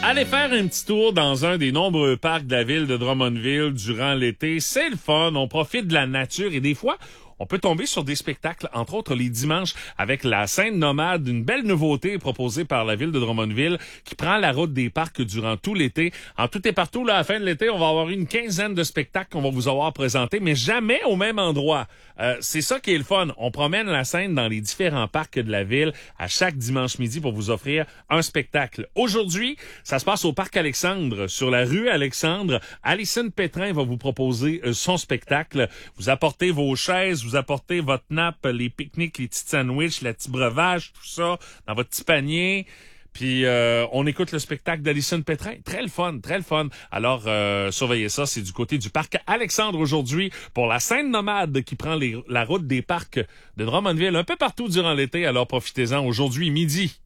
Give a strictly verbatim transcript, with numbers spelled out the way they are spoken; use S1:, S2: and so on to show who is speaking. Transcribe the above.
S1: Allez faire un petit tour dans un des nombreux parcs de la ville de Drummondville durant l'été. C'est le fun, on profite de la nature et des fois, on peut tomber sur des spectacles, entre autres les dimanches, avec la scène nomade, une belle nouveauté proposée par la ville de Drummondville qui prend la route des parcs durant tout l'été. En tout et partout, là, à la fin de l'été, on va avoir une quinzaine de spectacles qu'on va vous avoir présentés, mais jamais au même endroit. Euh, c'est ça qui est le fun. On promène la scène dans les différents parcs de la ville à chaque dimanche midi pour vous offrir un spectacle. Aujourd'hui, ça se passe au parc Alexandre, sur la rue Alexandre. Alison Pétrin va vous proposer euh, son spectacle. Vous apportez vos chaises, vous apportez votre nappe, les pique-niques, les petits sandwichs, le petit breuvage, tout ça, dans votre petit panier. Puis euh, on écoute le spectacle d'Alison Pétrin. Très le fun, très le fun. Alors, euh, surveillez ça, c'est du côté du parc Alexandre aujourd'hui pour la scène nomade qui prend les, la route des parcs de Drummondville un peu partout durant l'été. Alors profitez-en aujourd'hui midi.